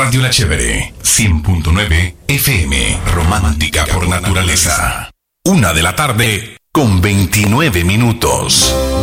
Radio La Chévere, 100.9 FM, romántica por naturaleza. 1:00 p.m, con 29 minutos.